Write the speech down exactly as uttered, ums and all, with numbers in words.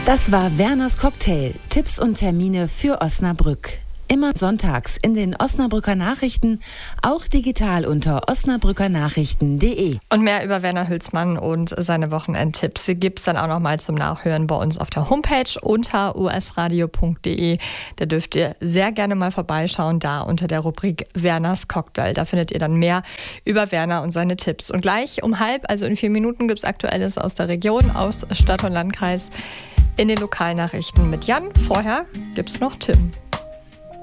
Das war Werners Cocktail. Tipps und Termine für Osnabrück. Immer sonntags in den Osnabrücker Nachrichten, auch digital unter osnabrückernachrichten punkt de. Und mehr über Werner Hülsmann und seine Wochenendtipps gibt es dann auch noch mal zum Nachhören bei uns auf der Homepage unter u s radio punkt de. Da dürft ihr sehr gerne mal vorbeischauen, da unter der Rubrik Werners Cocktail. Da findet ihr dann mehr über Werner und seine Tipps. Und gleich um halb, also in vier Minuten, gibt es Aktuelles aus der Region, aus Stadt und Landkreis in den Lokalnachrichten mit Jan. Vorher gibt es noch Tim.